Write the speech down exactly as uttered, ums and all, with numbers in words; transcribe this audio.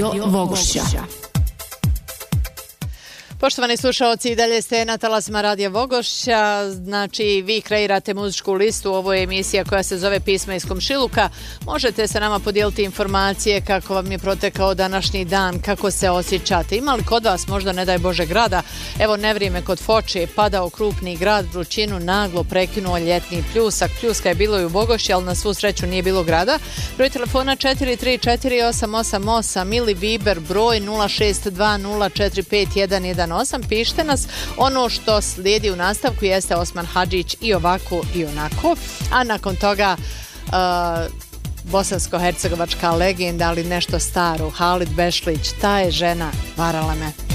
Radio Vogošća. Poštovani slušalci, i dalje ste na talasima Radija Vogošća, znači vi kreirate muzičku listu, ovo je emisija koja se zove Pisma iz komšiluka. Možete sa nama podijeliti informacije kako vam je protekao današnji dan, kako se osjećate. Ima li kod vas možda, ne daj Bože, grada? Evo, nevrijeme kod Foče, padao krupni grad, vrućinu naglo prekinuo ljetni pljusak. Pljuska je bilo i u Vogošći, ali na svu sreću nije bilo grada. Broj telefona četiri tri četiri osam osam osam ili Viber broj nula šest dva nula četiri pet jedan jedan osam. Pišite nas. Ono što slijedi u nastavku jeste Osman Hadžić i ovako i onako, a nakon toga uh, bosansko-hercegovačka legenda, ali nešto staro, Halid Bešlić, ta je žena varala me.